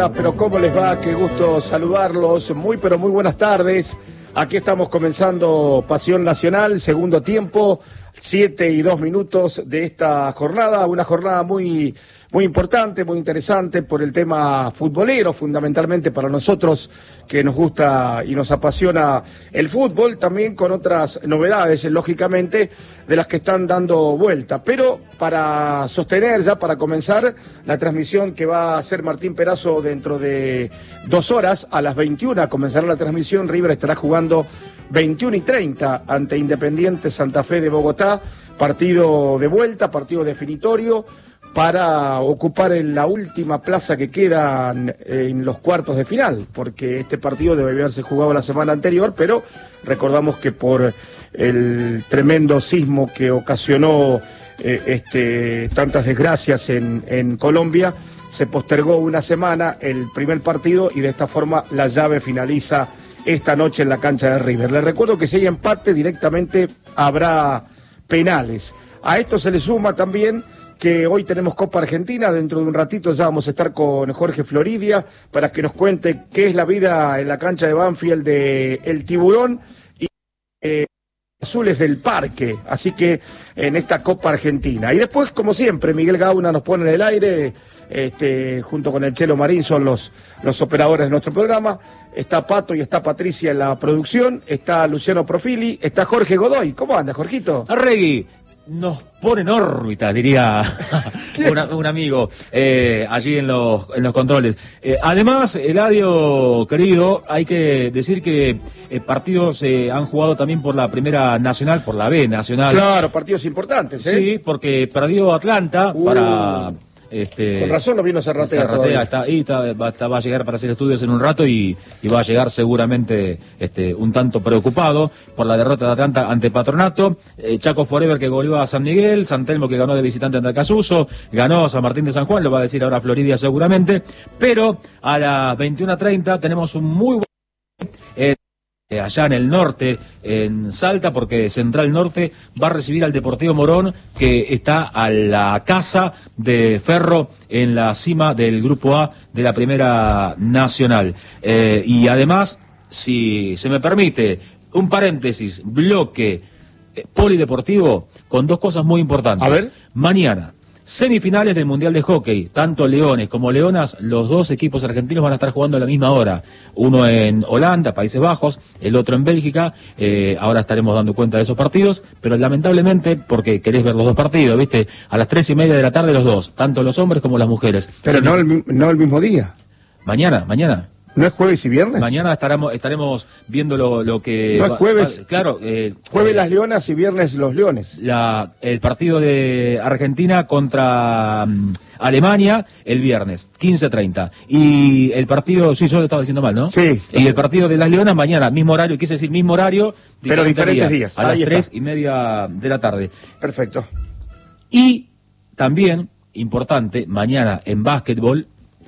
Hola, pero ¿cómo les va? Qué gusto saludarlos. Muy, pero muy buenas tardes. Aquí estamos comenzando Pasión Nacional, segundo tiempo, 7:02 de esta jornada. Una jornada muy importante, muy interesante por el tema futbolero, fundamentalmente para nosotros que nos gusta y nos apasiona el fútbol, también con otras novedades, lógicamente, de las que están dando vuelta. Pero para sostener ya, para comenzar, la transmisión que va a hacer Martín Perazo dentro de 2 horas, a las 21 comenzará la transmisión. River estará jugando 21:30 ante Independiente Santa Fe de Bogotá, partido de vuelta, partido definitorio, para ocupar la última plaza que queda en los cuartos de final, porque este partido debe haberse jugado la semana anterior, pero recordamos que por el tremendo sismo que ocasionó tantas desgracias en Colombia, se postergó una semana el primer partido y de esta forma la llave finaliza esta noche en la cancha de River. Les recuerdo que si hay empate directamente habrá penales. A esto se le suma también que hoy tenemos Copa Argentina. Dentro de un ratito ya vamos a estar con Jorge Floridia para que nos cuente qué es la vida en la cancha de Banfield de El Tiburón y Azules del Parque, así que en esta Copa Argentina. Y después, como siempre, Miguel Gauna nos pone en el aire, junto con el Chelo Marín, son los operadores de nuestro programa. Está Pato y está Patricia en la producción, está Luciano Profili, está Jorge Godoy. ¿Cómo anda, Jorgito? Arregui, nos pone en órbita, diría un amigo allí en los controles. Además, Eladio, querido, hay que decir que partidos se han jugado también por la Primera Nacional, por la B Nacional. Claro, partidos importantes, ¿eh? Sí, porque perdió Atlanta para... Con razón no vino Zarratea todavía. Va a llegar para hacer estudios en un rato y va a llegar seguramente un tanto preocupado por la derrota de Atlanta ante Patronato. Chaco Forever que goleó a San Miguel, San Telmo que ganó de visitante ante Acasuso, ganó a San Martín de San Juan, lo va a decir ahora Floridia seguramente, pero a las 21:30 tenemos un muy buen allá en el norte, en Salta, porque Central Norte va a recibir al Deportivo Morón, que está a la casa de Ferro en la cima del Grupo A de la Primera Nacional. Y además, si se me permite, un paréntesis, bloque polideportivo con dos cosas muy importantes. A ver. Mañana, semifinales del Mundial de Hockey, tanto Leones como Leonas, los dos equipos argentinos van a estar jugando a la misma hora, uno en Holanda, Países Bajos, el otro en Bélgica. Ahora estaremos dando cuenta de esos partidos, pero lamentablemente, porque querés ver los dos partidos, ¿viste? A las 3:30 de la tarde los dos, tanto los hombres como las mujeres. Pero no el mismo día. Mañana. ¿No es jueves y viernes? Mañana estaremos viendo lo que... No es jueves. Claro. Jueves las Leonas y viernes los Leones. El partido de Argentina contra Alemania el viernes, 15:30. Y el partido, sí, yo lo estaba diciendo mal, ¿no? Sí. Y el partido de las Leonas mañana, mismo horario, quise decir mismo horario, pero diferentes días. A las 3:30 de la tarde. Perfecto. Y también, importante, mañana en básquetbol,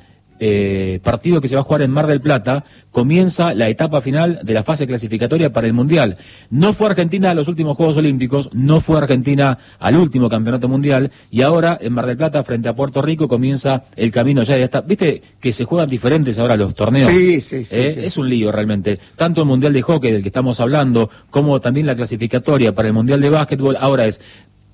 partido que se va a jugar en Mar del Plata, comienza la etapa final de la fase clasificatoria para el Mundial. No fue Argentina a los últimos Juegos Olímpicos, no fue Argentina al último Campeonato Mundial, y ahora en Mar del Plata, frente a Puerto Rico, comienza el camino ya de esta... ¿Viste que se juegan diferentes ahora los torneos? Sí. Es un lío realmente. Tanto el Mundial de Hockey, del que estamos hablando, como también la clasificatoria para el Mundial de Básquetbol. Ahora es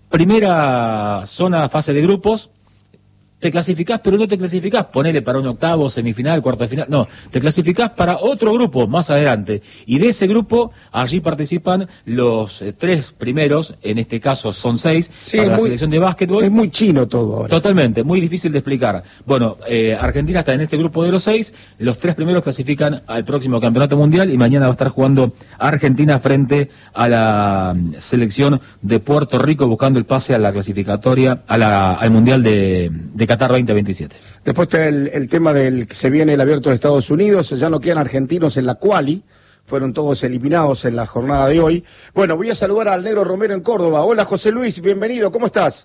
primera zona, fase de grupos. Te clasificás, pero no te clasificás, ponele para un octavo, semifinal, cuarto de final, no, te clasificás para otro grupo más adelante, y de ese grupo, allí participan los 3 primeros, en este caso son 6, para la selección de básquetbol. Es muy chino todo ahora. Totalmente, muy difícil de explicar. Bueno, Argentina está en este grupo de los 6, los 3 primeros clasifican al próximo Campeonato Mundial, y mañana va a estar jugando Argentina frente a la selección de Puerto Rico, buscando el pase a la clasificatoria, al Mundial de Qatar 2027. Después está el tema del que se viene el Abierto de Estados Unidos, ya no quedan argentinos en la quali, fueron todos eliminados en la jornada de hoy. Bueno, voy a saludar al Negro Romero en Córdoba. Hola José Luis, bienvenido, ¿cómo estás?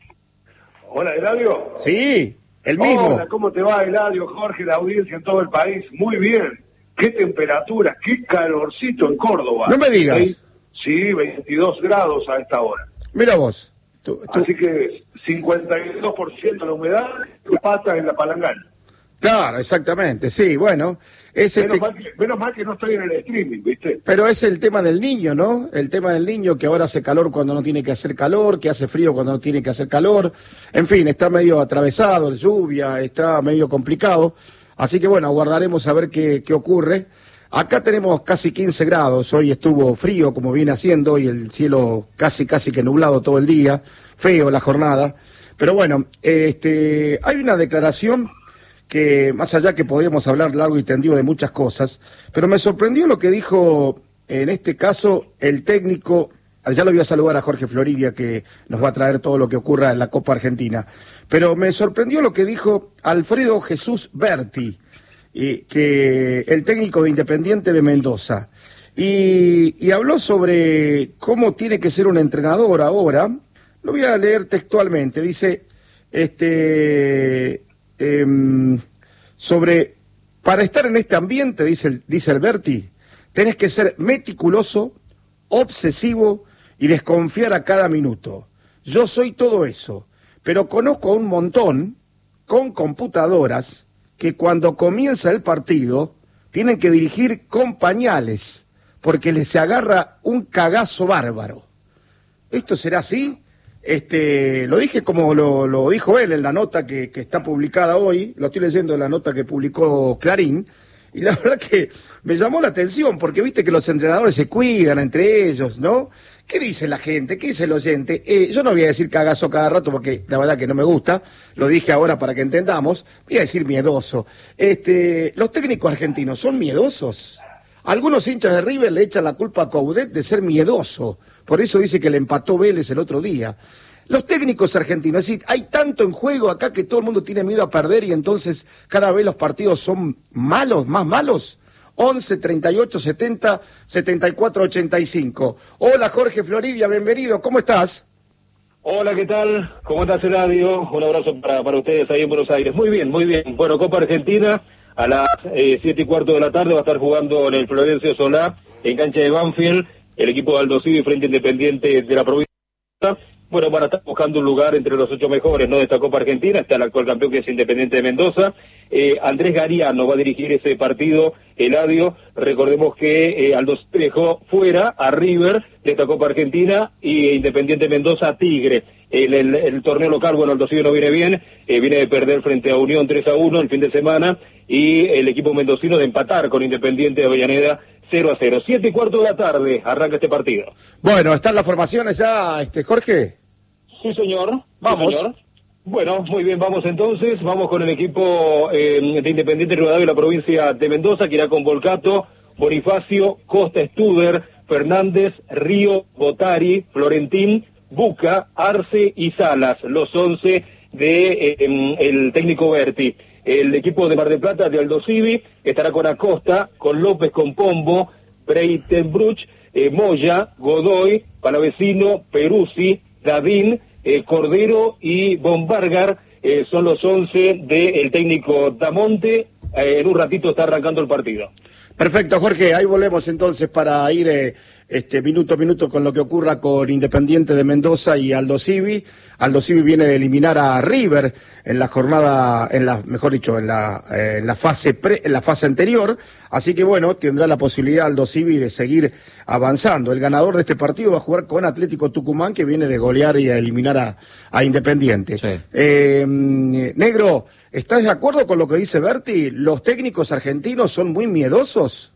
Hola, Eladio. Sí, el mismo. Hola, ¿cómo te va, Eladio, Jorge, la audiencia en todo el país? Muy bien. Qué temperatura, qué calorcito en Córdoba. No me digas. Sí, 22 grados a esta hora. Mira vos. Así que 52% la humedad, tu patas en la palangana. Claro, exactamente, sí, bueno. Menos mal que no estoy en el streaming, ¿viste? Pero es el tema del niño, ¿no? El tema del niño que ahora hace calor cuando no tiene que hacer calor, que hace frío cuando no tiene que hacer calor. En fin, está medio atravesado, lluvia, está medio complicado. Así que bueno, aguardaremos a ver qué ocurre. Acá tenemos casi 15 grados, hoy estuvo frío como viene haciendo y el cielo casi que nublado todo el día, feo la jornada. Pero bueno, hay una declaración que más allá que podíamos hablar largo y tendido de muchas cosas, pero me sorprendió lo que dijo en este caso el técnico, ya lo voy a saludar a Jorge Floridia que nos va a traer todo lo que ocurra en la Copa Argentina, pero me sorprendió lo que dijo Alfredo Jesús Berti, que el técnico de Independiente de Mendoza, y habló sobre cómo tiene que ser un entrenador ahora. Lo voy a leer textualmente, dice, para estar en este ambiente, dice Alberti, tenés que ser meticuloso, obsesivo y desconfiar a cada minuto. Yo soy todo eso, pero conozco a un montón con computadoras que cuando comienza el partido tienen que dirigir con pañales porque les agarra un cagazo bárbaro. ¿Esto será así? Lo dije como lo dijo él en la nota que está publicada hoy, lo estoy leyendo en la nota que publicó Clarín, y la verdad que me llamó la atención, porque viste que los entrenadores se cuidan entre ellos, ¿no? ¿Qué dice la gente? ¿Qué dice el oyente? Yo no voy a decir cagazo cada rato, porque la verdad que no me gusta, lo dije ahora para que entendamos, voy a decir miedoso. Los técnicos argentinos son miedosos. Algunos hinchas de River le echan la culpa a Coudet de ser miedoso. Por eso dice que le empató Vélez el otro día. Los técnicos argentinos, es decir, hay tanto en juego acá que todo el mundo tiene miedo a perder y entonces cada vez los partidos son malos, más malos. 11, 38, 70, 74, 85. Hola Jorge Floridia, bienvenido, ¿cómo estás? Hola, ¿qué tal? ¿Cómo estás, Eladio? Un abrazo para ustedes ahí en Buenos Aires. Muy bien, muy bien. Bueno, Copa Argentina, a las 7:15 de la tarde va a estar jugando en el Florencio Solá, en cancha de Banfield, el equipo de Aldo Civi frente Independiente de la provincia. Bueno, van a estar buscando un lugar entre los 8 mejores, ¿no?, de esta Copa Argentina. Está el actual campeón, que es Independiente de Mendoza. Andrés Gariano va a dirigir ese partido, Eladio. Recordemos que Aldo Civi dejó fuera a River de esta Copa Argentina y Independiente de Mendoza a Tigre. El torneo local, bueno, Aldo Civi no viene bien, viene de perder frente a Unión 3-1 el fin de semana, y el equipo mendocino de empatar con Independiente de Avellaneda 0-0. 7:15 de la tarde arranca este partido. Bueno, ¿están las formaciones ya, Jorge? Sí, señor. Vamos. Sí, señor. Bueno, muy bien, vamos entonces. Vamos con el equipo de Independiente Rivadavia de la provincia de Mendoza, que irá con Volcato, Bonifacio, Costa, Studer, Fernández, Río, Botari, Florentín, Buca, Arce y Salas, los 11 de el técnico Berti. El equipo de Mar del Plata, de Aldo Civi, estará con Acosta, con López, con Pombo, Breitenbruch, Moya, Godoy, Palavecino, Peruzzi, Dadín, Cordero y Bombargar. Son los 11 del técnico Damonte. En un ratito está arrancando el partido. Perfecto, Jorge, ahí volvemos entonces para ir minuto a minuto con lo que ocurra con Independiente de Mendoza y Aldo Civi. Aldo Civi viene de eliminar a River en la jornada, en la fase anterior, así que bueno, tendrá la posibilidad Aldo Civi de seguir avanzando. El ganador de este partido va a jugar con Atlético Tucumán, que viene de golear y a eliminar a Independiente. Sí. Negro, ¿estás de acuerdo con lo que dice Berti? ¿Los técnicos argentinos son muy miedosos?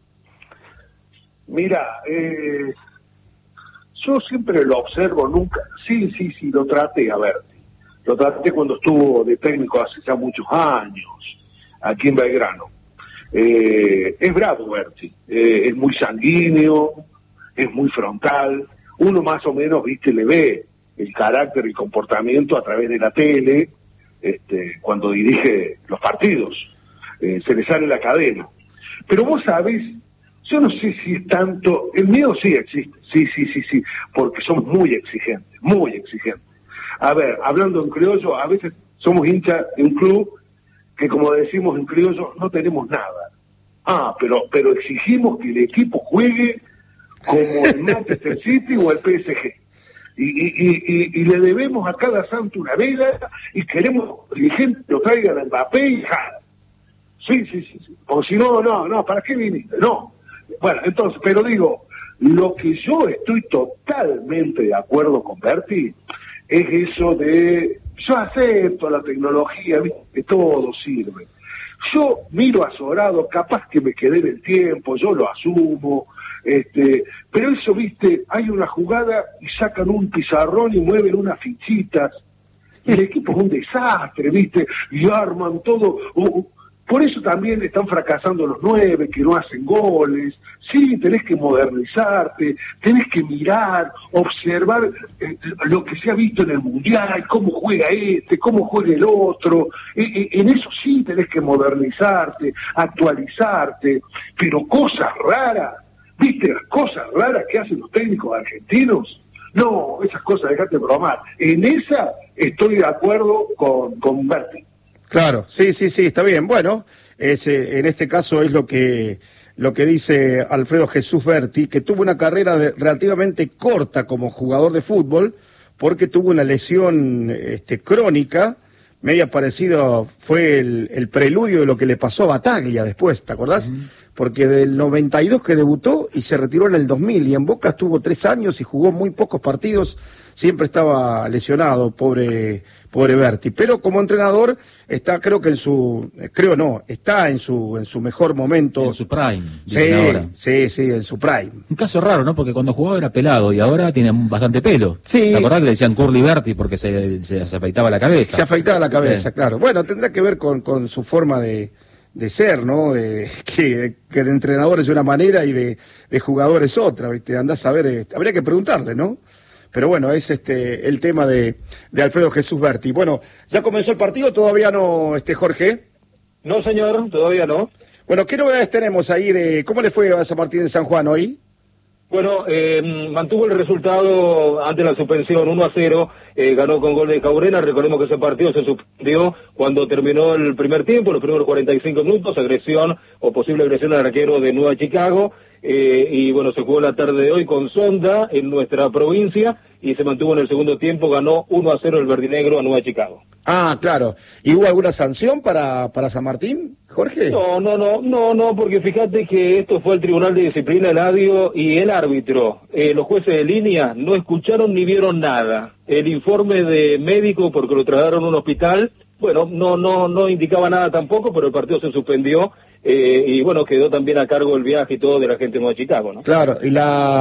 Mira, yo siempre lo observo, nunca, sí, lo traté, a ver, lo traté cuando estuvo de técnico hace ya muchos años, aquí en Belgrano. Es bravo Berti, es muy sanguíneo, es muy frontal, uno más o menos, viste, le ve el carácter y el comportamiento a través de la tele, cuando dirige los partidos, se le sale la cadena. Pero vos sabés, yo no sé si es tanto, el miedo sí existe, sí, porque somos muy exigentes. A ver, hablando en criollo, a veces somos hinchas de un club que, como decimos en criollo, no tenemos nada. Pero exigimos que el equipo juegue como el Manchester City o el PSG. Y le debemos a cada santo una vela y queremos que el dirigente lo traigan a Mbappé y Jara. Sí. Porque si no, ¿para qué viniste? No. Bueno, entonces, pero digo, lo que yo estoy totalmente de acuerdo con Berti es eso de, yo acepto la tecnología, ¿viste? Todo sirve. Yo miro a Sobrado, capaz que me quedé en el tiempo, yo lo asumo, pero eso, viste, hay una jugada y sacan un pizarrón y mueven unas fichitas, y el equipo es un desastre, viste, y arman todo. Por eso también están fracasando los 9, que no hacen goles. Sí, tenés que modernizarte, tenés que mirar, observar lo que se ha visto en el Mundial, cómo juega cómo juega el otro. En eso sí tenés que modernizarte, actualizarte, pero cosas raras, ¿viste las cosas raras que hacen los técnicos argentinos? No, esas cosas dejate bromar. En esa estoy de acuerdo con Berti. Claro, sí, está bien. Bueno, en este caso es lo que dice Alfredo Jesús Berti, que tuvo una carrera relativamente corta como jugador de fútbol, porque tuvo una lesión crónica, media parecida, fue el preludio de lo que le pasó a Bataglia después, ¿te acordás? Porque del 92 que debutó y se retiró en el 2000, y en Boca estuvo 3 años y jugó muy pocos partidos, siempre estaba lesionado, pobre Berti, pero como entrenador está, está en su mejor momento. En su prime, dicen ahora. Sí, en su prime. Un caso raro, ¿no? Porque cuando jugaba era pelado y ahora tiene bastante pelo. Sí. ¿Te acordás que le decían Curly Berti porque se afeitaba la cabeza? Se afeitaba la cabeza, sí. Claro. Bueno, tendrá que ver con su forma de ser, ¿no? Que de entrenador es una manera y de jugador es otra, ¿viste? Andás a ver, habría que preguntarle, ¿no? Pero bueno, es el tema de Alfredo Jesús Berti. Bueno, ¿ya comenzó el partido? ¿Todavía no, Jorge? No, señor, todavía no. Bueno, ¿qué novedades tenemos ahí cómo le fue a San Martín de San Juan hoy? Bueno, mantuvo el resultado ante la suspensión 1-0, ganó con gol de Cabrera. Recordemos que ese partido se suspendió cuando terminó el primer tiempo, los primeros 45 minutos, agresión o posible agresión al arquero de Nueva Chicago. Y bueno, se jugó la tarde de hoy con Sonda en nuestra provincia y se mantuvo en el segundo tiempo, ganó 1-0 el verdinegro a Nueva Chicago. Ah, claro. ¿Y hubo alguna sanción para San Martín, Jorge? No, porque fíjate que esto fue el Tribunal de Disciplina, el ADIO y el árbitro. Los jueces de línea no escucharon ni vieron nada. El informe de médico, porque lo trasladaron a un hospital, bueno, no indicaba nada tampoco, pero el partido se suspendió. Y bueno, quedó también a cargo el viaje y todo de la gente de Nueva Chicago, ¿no? Claro, y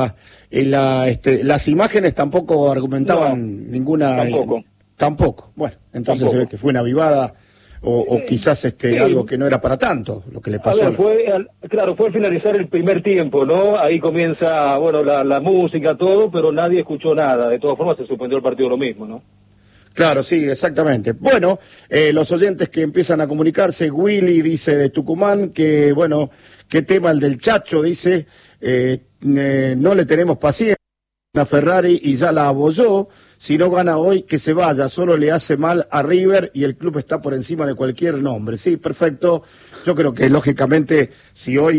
las imágenes tampoco argumentaban ninguna... Tampoco. Bueno, entonces tampoco. Se ve que fue una avivada o quizás sí. Algo que no era para tanto, lo que le pasó. A ver, fue al finalizar el primer tiempo, ¿no? Ahí comienza, bueno, la música, todo, pero nadie escuchó nada. De todas formas se suspendió el partido lo mismo, ¿no? Claro, sí, exactamente. Bueno, los oyentes que empiezan a comunicarse, Willy dice de Tucumán que, bueno, qué tema el del Chacho, dice, no le tenemos paciencia a Ferrari y ya la abolló, si no gana hoy que se vaya, solo le hace mal a River y el club está por encima de cualquier nombre. Sí, perfecto. Yo creo que lógicamente si hoy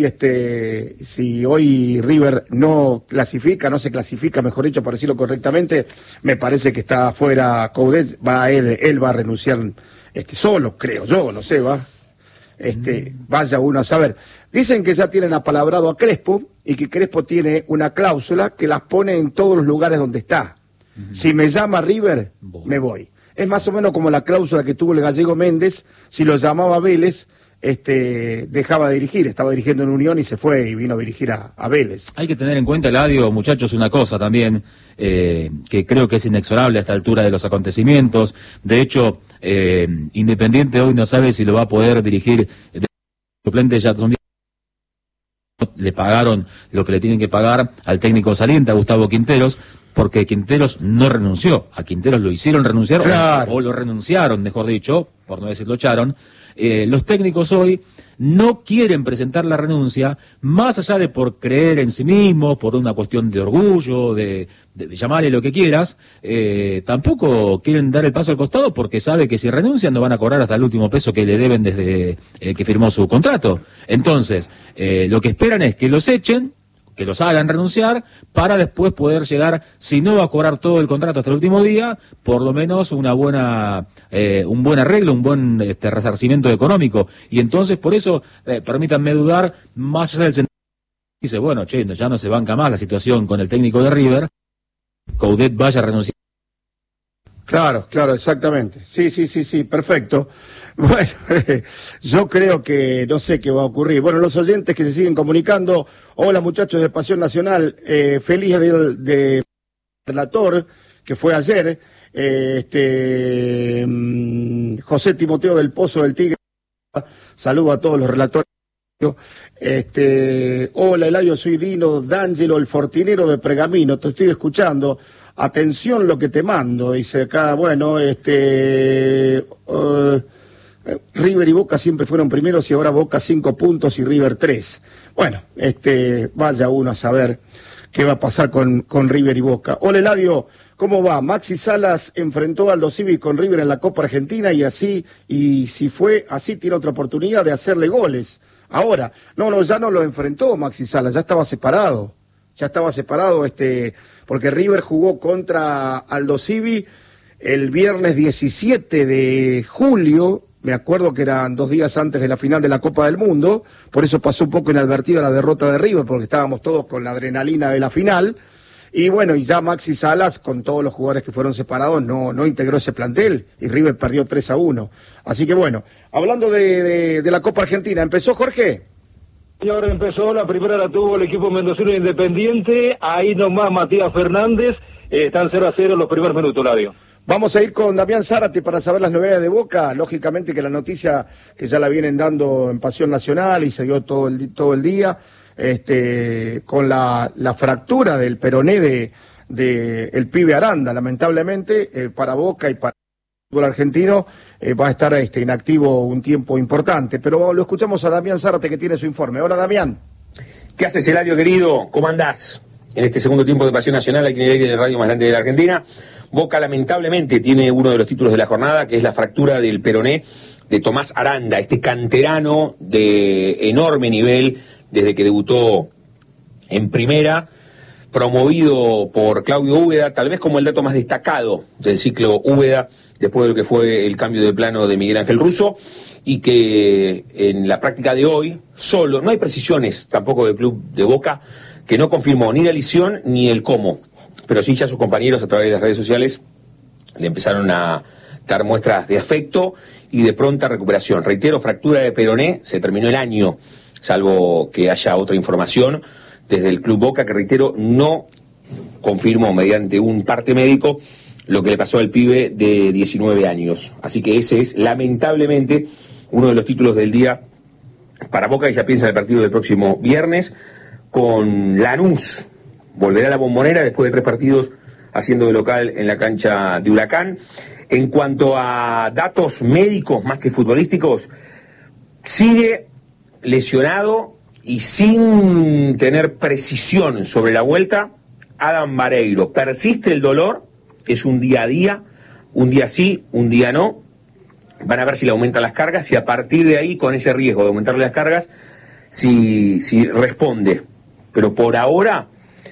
River no se clasifica, mejor dicho, por decirlo correctamente, me parece que está fuera Coudet, él va a renunciar solo, creo yo, no sé, vaya uno a saber. Dicen que ya tienen apalabrado a Crespo y que Crespo tiene una cláusula que las pone en todos los lugares donde está. Si me llama River, me voy. Es más o menos como la cláusula que tuvo el gallego Méndez, si lo llamaba Vélez, dejaba de dirigir, estaba dirigiendo en Unión y se fue y vino a dirigir a Vélez. Hay que tener en cuenta, Eladio, muchachos, una cosa también, que creo que es inexorable a esta altura de los acontecimientos. De hecho, Independiente hoy no sabe si lo va a poder dirigir de suplente. Ya le pagaron lo que le tienen que pagar al técnico saliente, a Gustavo Quinteros, porque Quinteros no renunció. A Quinteros lo hicieron renunciar, claro, o lo renunciaron, mejor dicho, por no decir lo echaron. Los técnicos hoy no quieren presentar la renuncia, más allá de por creer en sí mismos, por una cuestión de orgullo, de llamarle lo que quieras, tampoco quieren dar el paso al costado porque sabe que si renuncian no van a cobrar hasta el último peso que le deben desde que firmó su contrato. Entonces, lo que esperan es que los echen, que los hagan renunciar, para después poder llegar, si no va a cobrar todo el contrato hasta el último día, por lo menos un buen arreglo, un buen resarcimiento económico. Y entonces, por eso, permítanme dudar, más allá del sentido, dice, bueno, che, ya no se banca más la situación con el técnico de River, Coudet vaya a renunciar. Claro, exactamente. Sí, perfecto. Bueno, yo creo que no sé qué va a ocurrir. Bueno, los oyentes que se siguen comunicando, hola muchachos de Pasión Nacional, feliz de relator que fue ayer, José Timoteo del Pozo del Tigre, saludo a todos los relatores. Hola Eladio, soy Dino D'Angelo, el fortinero de Pergamino, te estoy escuchando. Atención lo que te mando, dice acá, bueno, River y Boca siempre fueron primeros y ahora Boca 5 puntos y River 3. Bueno, vaya uno a saber qué va a pasar con River y Boca. Hola Eladio, ¿cómo va? Maxi Salas enfrentó a Aldo Civi con River en la Copa Argentina y si fue así, tiene otra oportunidad de hacerle goles. Ahora, ya no lo enfrentó Maxi Salas, ya estaba separado, porque River jugó contra Aldo Civi el viernes 17 de julio, me acuerdo que eran 2 días antes de la final de la Copa del Mundo, por eso pasó un poco inadvertida la derrota de River, porque estábamos todos con la adrenalina de la final, y bueno, y ya Maxi Salas, con todos los jugadores que fueron separados, no integró ese plantel, y River perdió 3-1. Así que bueno, hablando de la Copa Argentina, ¿empezó Jorge? Y ahora empezó, la primera la tuvo el equipo mendocino Independiente, ahí nomás Matías Fernández, están 0-0 los primeros minutos, Ladio. Vamos a ir con Damián Zárate para saber las novedades de Boca. Lógicamente que la noticia que ya la vienen dando en Pasión Nacional y se dio todo el día, con la fractura del peroné de el pibe Aranda, lamentablemente, para Boca y para el fútbol argentino, va a estar inactivo un tiempo importante. Pero lo escuchamos a Damián Zárate que tiene su informe. Hola Damián. ¿Qué haces, Eladio querido? ¿Cómo andás? En este segundo tiempo de Pasión Nacional, aquí en el aire de radio más grande de la Argentina, Boca lamentablemente tiene uno de los títulos de la jornada, que es la fractura del peroné de Tomás Aranda, este canterano de enorme nivel desde que debutó en primera, promovido por Claudio Úbeda, tal vez como el dato más destacado del ciclo Úbeda, después de lo que fue el cambio de plano de Miguel Ángel Russo, y que en la práctica de hoy, solo, no hay precisiones tampoco del club de Boca, que no confirmó ni la lesión ni el cómo, pero sí ya sus compañeros a través de las redes sociales le empezaron a dar muestras de afecto y de pronta recuperación. Reitero, fractura de peroné, se terminó el año, salvo que haya otra información desde el club Boca, que reitero, no confirmó mediante un parte médico lo que le pasó al pibe de 19 años. Así que ese es, lamentablemente, uno de los títulos del día para Boca, y ya piensa en el partido del próximo viernes con Lanús. Volverá a la Bombonera después de 3 partidos haciendo de local en la cancha de Huracán. En cuanto a datos médicos más que futbolísticos, sigue lesionado y sin tener precisión sobre la vuelta Adam Vareiro. Persiste el dolor, es un día a día, un día sí, un día no. Van a ver si le aumentan las cargas y a partir de ahí, con ese riesgo de aumentarle las cargas, si responde. Pero por ahora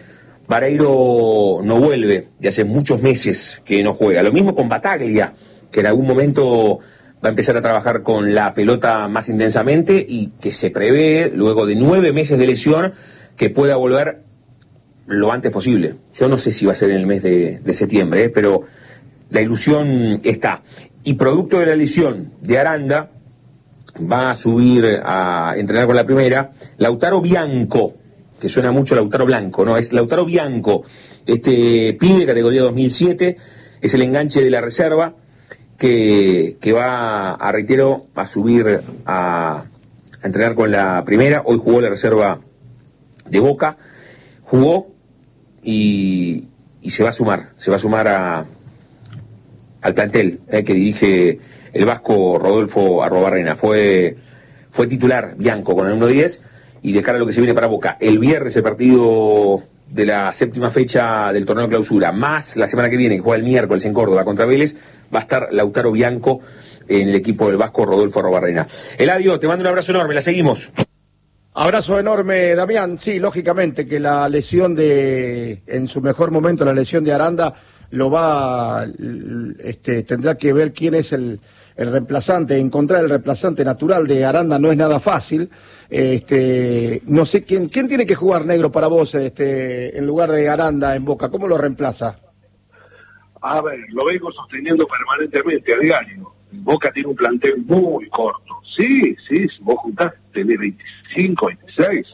Vareiro no vuelve, de hace muchos meses que no juega. Lo mismo con Bataglia, que en algún momento va a empezar a trabajar con la pelota más intensamente y que se prevé, luego de 9 meses de lesión, que pueda volver lo antes posible. Yo no sé si va a ser en el mes de septiembre, pero la ilusión está. Y producto de la lesión de Aranda, va a subir a entrenar con la primera Lautaro Bianco, que suena mucho Lautaro Blanco, no, es Lautaro Bianco, este pibe de categoría 2007, es el enganche de la reserva, que va reitero, a subir a entrenar con la primera. Hoy jugó la reserva de Boca, jugó y se va a sumar al plantel que dirige el vasco Rodolfo Arrobarrena. Fue titular Bianco con el 1-10, y de cara a lo que se viene para Boca, el viernes el partido de la 7ª fecha del torneo clausura, más la semana que viene, que juega el miércoles en Córdoba contra Vélez, va a estar Lautaro Bianco en el equipo del vasco Rodolfo Arrobarrena. Eladio, te mando un abrazo enorme, la seguimos. Abrazo enorme, Damián. Sí, lógicamente que la lesión en su mejor momento, la lesión de Aranda, tendrá que ver quién es el reemplazante, encontrar el reemplazante natural de Aranda no es nada fácil. No sé quién tiene que jugar, Negro, para vos, en lugar de Aranda en Boca. ¿Cómo lo reemplaza? A ver, lo vengo sosteniendo permanentemente a diario. Boca tiene un plantel muy corto. Sí, si vos juntás, tenés 25, 26.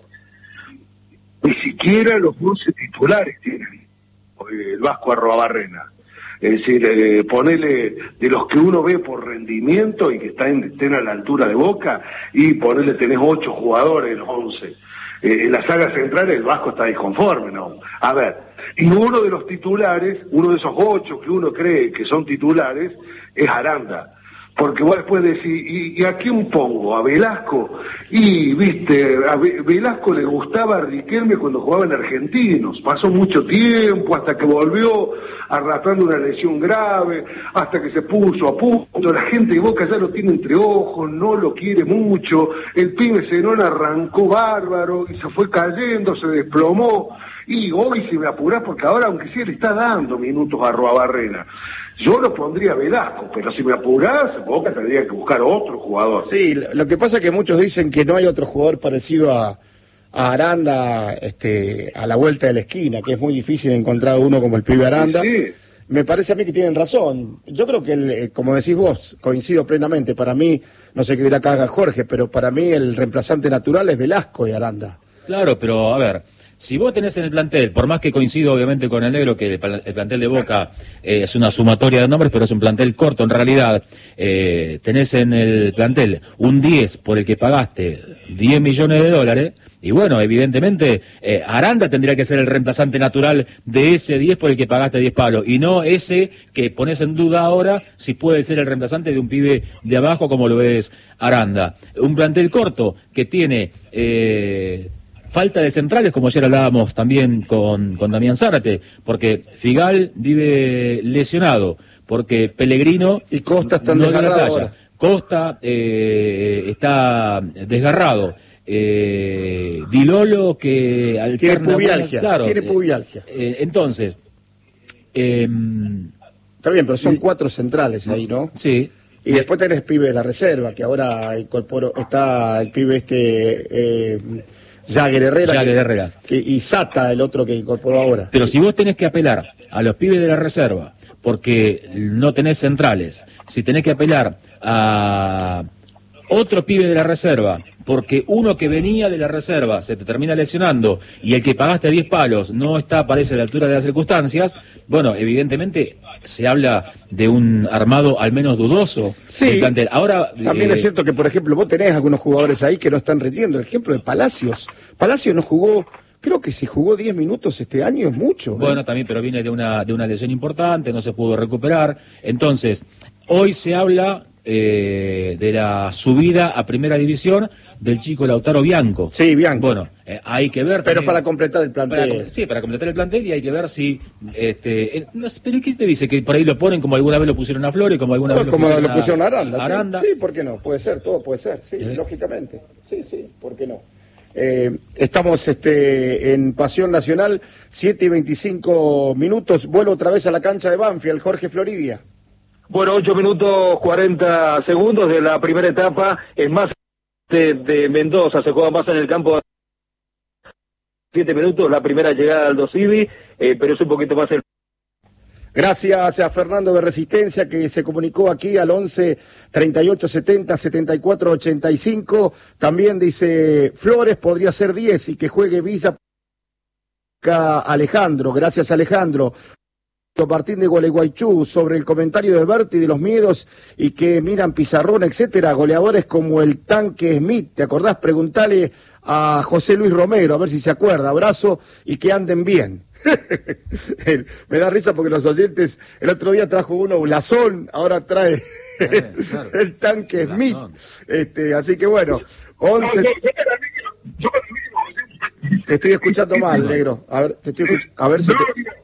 Ni siquiera los 11 titulares tienen el Vasco Arruabarrena. Es decir, ponele de los que uno ve por rendimiento y que estén a la altura de Boca, y ponele tenés 8 jugadores, los 11. En la saga central el Vasco está disconforme, ¿no? A ver, y uno de los titulares, uno de esos 8 que uno cree que son titulares, es Aranda. Porque vos después decís, ¿y a quién pongo? ¿A Velasco? Y, viste, a Velasco le gustaba a Riquelme cuando jugaba en Argentinos. Pasó mucho tiempo hasta que volvió arrastrando una lesión grave, hasta que se puso a punto. La gente de Boca ya lo tiene entre ojos, no lo quiere mucho. El pibe Zenón arrancó bárbaro y se fue cayendo, se desplomó. Y hoy, si me apurás, porque ahora, aunque sí le está dando minutos a Arruabarrena, yo lo pondría a Velasco, pero si me apurás, Boca tendría que buscar otro jugador. Sí, lo que pasa es que muchos dicen que no hay otro jugador parecido a Aranda a la vuelta de la esquina, que es muy difícil encontrar uno como el pibe Aranda. Sí. Me parece a mí que tienen razón. Yo creo que, como decís vos, coincido plenamente. Para mí, no sé qué dirá acá Jorge, pero para mí el reemplazante natural es Velasco y Aranda. Claro, pero a ver, si vos tenés en el plantel, por más que coincido obviamente con el Negro, que el plantel de Boca es una sumatoria de nombres, pero es un plantel corto en realidad, tenés en el plantel un 10 por el que pagaste 10 millones de dólares, y bueno, evidentemente Aranda tendría que ser el reemplazante natural de ese 10 por el que pagaste 10 palos, y no ese que pones en duda ahora si puede ser el reemplazante de un pibe de abajo como lo es Aranda. Un plantel corto que tiene falta de centrales, como ayer hablábamos también con Damián Zárate, porque Figal vive lesionado, porque Pellegrino y Costa están no desgarrados ahora. Costa está desgarrado. Di Lolo que alterna, tiene pubialgia, claro, tiene pubialgia. Entonces está bien, pero son 4 centrales ahí, ¿no? Sí. Y después tenés pibe de la reserva, que ahora está el pibe Jagger Herrera. Y Sata, el otro que incorporó ahora. Pero si vos tenés que apelar a los pibes de la reserva, porque no tenés centrales, si tenés que apelar a otro pibe de la reserva, porque uno que venía de la reserva se te termina lesionando y el que pagaste 10 palos no está, parece, a la altura de las circunstancias, bueno, evidentemente se habla de un armado al menos dudoso del plantel. Ahora, también es cierto que, por ejemplo, vos tenés algunos jugadores ahí que no están rindiendo. El ejemplo de Palacios. Palacios no jugó, creo que si jugó 10 minutos este año es mucho. Bueno, también, pero viene de una lesión importante, no se pudo recuperar. Entonces, hoy se habla de la subida a primera división del chico Lautaro Bianco. Sí, Bianco. Bueno, hay que ver. Pero también, para completar el plantel. Para completar el plantel, y hay que ver si. No sé, pero ¿qué te dice? Que por ahí lo ponen como alguna vez lo pusieron a Flores, como alguna vez lo pusieron a Aranda. Aranda. Sí, ¿por qué no? Puede ser, todo puede ser, sí, lógicamente. Sí, ¿por qué no? Estamos en Pasión Nacional, 7:25. Vuelvo otra vez a la cancha de Banfield, Jorge Floridia. Bueno, 8 minutos 40 segundos de la primera etapa. Es más de Mendoza, se juega más en el campo. 7 minutos, la primera llegada al Dosivi, pero es un poquito más el... Gracias a Fernando de Resistencia, que se comunicó aquí al 11 38 70 74 85. También dice Flores podría ser 10 y que juegue Villa Alejandro. Gracias, Alejandro. Martín de Gualeguaychú sobre el comentario de Berti de los miedos y que miran pizarrón, etcétera, goleadores como el Tanque Smith, ¿te acordás? Preguntale a José Luis Romero, a ver si se acuerda. Abrazo y que anden bien. Me da risa porque los oyentes, el otro día trajo uno Blasón, ahora trae claro. El Tanque Smith. Así que bueno, 11... Te estoy escuchando mal, negro. A ver, a ver si te...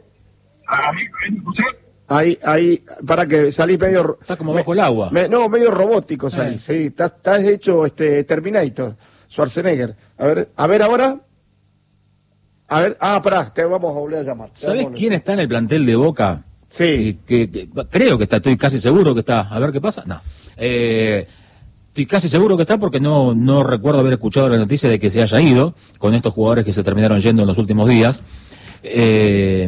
Ahí, para que salís medio... Está como bajo el agua. Medio robótico salís, sí, estás hecho Terminator. Schwarzenegger. A ver ahora. A ver, pará, te vamos a volver a llamar. ¿Sabés quién está en el plantel de Boca? Sí. Que creo que está, estoy casi seguro que está. A ver qué pasa. No. Estoy casi seguro que está porque no recuerdo haber escuchado la noticia de que se haya ido con estos jugadores que se terminaron yendo en los últimos días. Que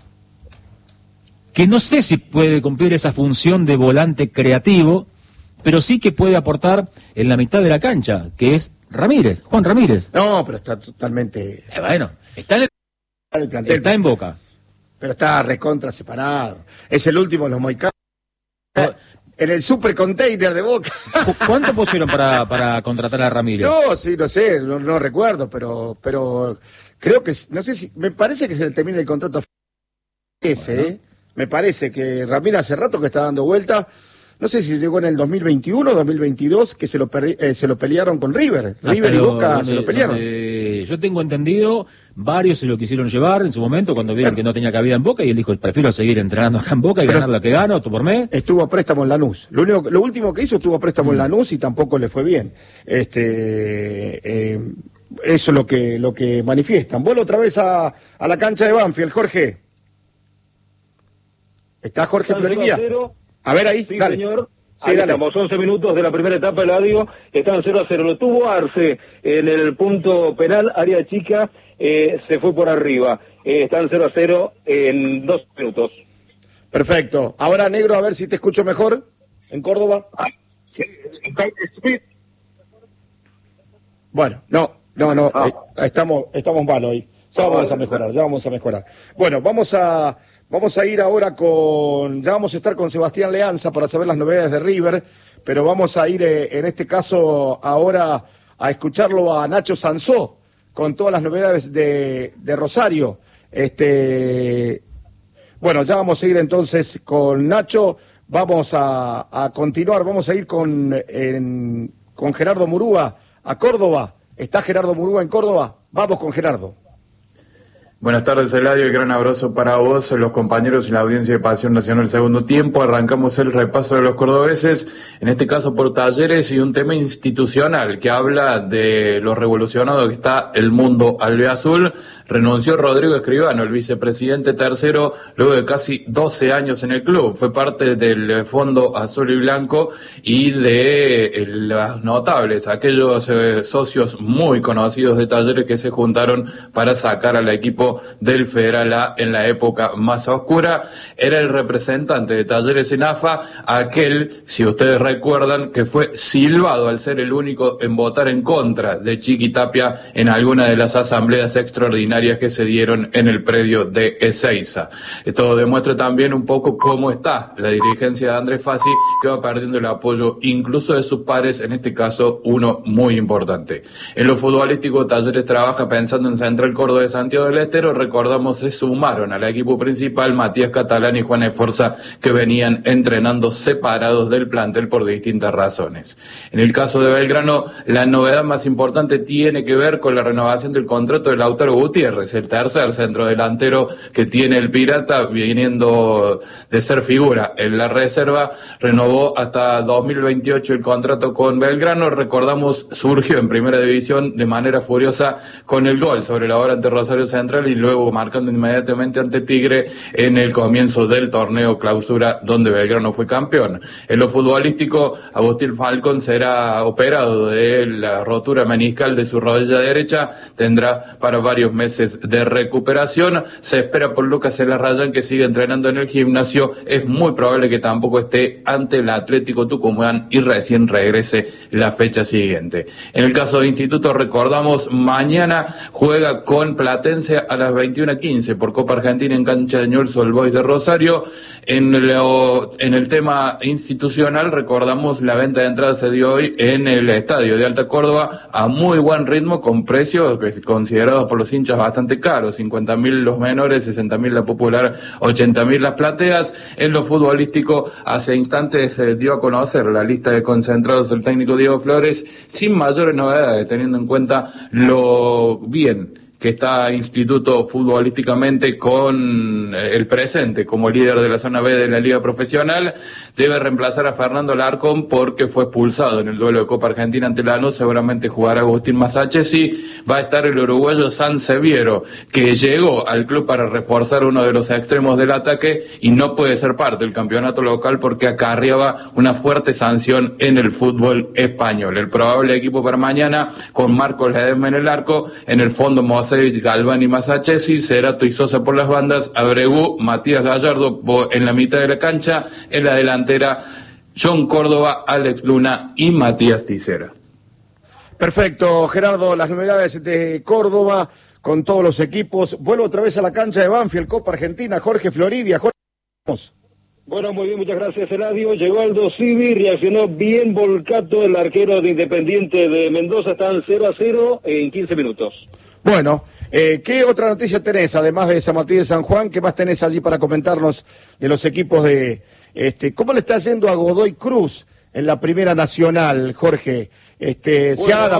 no sé si puede cumplir esa función de volante creativo, pero sí que puede aportar en la mitad de la cancha, que es Ramírez, Juan Ramírez. No, pero está totalmente... Bueno, está en el plantel. Está en Boca. Pero está recontra separado. Es el último de los moicanos. En el super container de Boca. ¿Cuánto pusieron para contratar a Ramírez? No, sí, no sé, no recuerdo, pero creo que, no sé si, me parece que se le termina el contrato ese, bueno. Me parece que Ramírez hace rato que está dando vuelta. No sé si llegó en el 2021 o 2022, que se lo pelearon con River. River y Boca se lo pelearon. Yo tengo entendido, varios se lo quisieron llevar en su momento cuando vieron que no tenía cabida en Boca y él dijo, prefiero seguir entrenando acá en Boca y ganar lo que gano, tú por mí. Estuvo a préstamo en Lanús. Lo último que hizo estuvo a préstamo en Lanús y tampoco le fue bien. Eso es lo que manifiestan. Vuelvo otra vez a la cancha de Banfield, Jorge. ¿Está Jorge Floriguía? A ver ahí, sí, dale. Señor. Sí, ahí dale. Estamos, 11 minutos de la primera etapa del Eladio, están 0-0. Lo tuvo Arce en el punto penal, área chica, se fue por arriba. Están 0-0 en 2 minutos. Perfecto. Ahora, Negro, a ver si te escucho mejor en Córdoba. Bueno, no, estamos mal hoy. Ya vamos a mejorar. Bueno, vamos a ir ahora ya vamos a estar con Sebastián Leanza para saber las novedades de River, pero vamos a ir en este caso ahora a escucharlo a Nacho Sansó con todas las novedades de Rosario. Bueno, ya vamos a ir entonces con Nacho, vamos a continuar, vamos a ir con Gerardo Murúa a Córdoba. ¿Está Gerardo Murúa en Córdoba? Vamos con Gerardo. Buenas tardes, Eladio, y gran abrazo para vos, los compañeros y la audiencia de Pasión Nacional Segundo Tiempo. Arrancamos el repaso de los cordobeses, en este caso por Talleres, y un tema institucional que habla de lo revolucionado que está el mundo albiazul. Renunció Rodrigo Escribano, el vicepresidente tercero, luego de casi 12 años en el club. Fue parte del Fondo Azul y Blanco y de los notables, aquellos socios muy conocidos de Talleres que se juntaron para sacar al equipo del Federal A en la época más oscura. Era el representante de Talleres en AFA, aquel, si ustedes recuerdan, que fue silbado al ser el único en votar en contra de Chiqui Tapia en alguna de las asambleas extraordinarias que se dieron en el predio de Ezeiza. Esto demuestra también un poco cómo está la dirigencia de Andrés Fassi, que va perdiendo el apoyo incluso de sus pares, en este caso uno muy importante. En lo futbolístico, Talleres trabaja pensando en Central Córdoba de Santiago del Estero. Recordamos, se sumaron al equipo principal Matías Catalán y Juan Esforza, que venían entrenando separados del plantel por distintas razones. En el caso de Belgrano, la novedad más importante tiene que ver con la renovación del contrato de Lautaro Gutiérrez, el tercer centrodelantero que tiene el Pirata, viniendo de ser figura en la reserva. Renovó hasta 2028 el contrato con Belgrano. Recordamos, surgió en primera división de manera furiosa con el gol sobre la hora ante Rosario Central y luego marcando inmediatamente ante Tigre en el comienzo del torneo clausura, donde Belgrano fue campeón. En lo futbolístico, Agustín Falcón será operado de la rotura meniscal de su rodilla derecha, tendrá para varios meses de recuperación. Se espera por Lucas Elarrayán, que sigue entrenando en el gimnasio. Es muy probable que tampoco esté ante el Atlético Tucumán y recién regrese la fecha siguiente. En el caso de Instituto, recordamos, mañana juega con Platense a las 21:15 por Copa Argentina en cancha de Newell's Old Boys de Rosario. En el tema institucional, recordamos, la venta de entradas se dio hoy en el Estadio de Alta Córdoba a muy buen ritmo, con precios considerados por los hinchas bastante caros: 50.000 los menores, 60.000 la popular, 80.000 las plateas. En lo futbolístico, hace instantes se dio a conocer la lista de concentrados del técnico Diego Flores, sin mayores novedades, teniendo en cuenta lo bien que está Instituto futbolísticamente con el presente como líder de la zona B de la Liga Profesional. debe reemplazar a Fernando Larcón porque fue expulsado en el duelo de Copa Argentina ante Lanús. Seguramente jugará Agustín Masachesi. Va a estar el uruguayo Sanseviero, que llegó al club para reforzar uno de los extremos del ataque y no puede ser parte del campeonato local porque acarreaba una fuerte sanción en el fútbol español. El probable equipo para mañana, con Marcos Ledesma en el arco, en el fondo Mosevich, Galván y Masachesi, Cerato y Sosa por las bandas, Abregu, Matías Gallardo en la mitad de la cancha, en la delantera John Córdoba, Alex Luna y Matías Tisera. Perfecto, Gerardo, las novedades de Córdoba con todos los equipos. Vuelvo otra vez a la cancha de Banfield, Copa Argentina, Jorge Floridia. Jorge, vamos. Bueno, muy bien, muchas gracias, Eladio. Llegó Aldo Civi, reaccionó bien Volcato, el arquero de Independiente de Mendoza. Están 0-0 en 15 minutos. Bueno, ¿qué otra noticia tenés, además de San Martín de San Juan? ¿Qué más tenés allí para comentarnos de los equipos de... ¿Cómo le está yendo a Godoy Cruz en la Primera Nacional, Jorge? Bueno,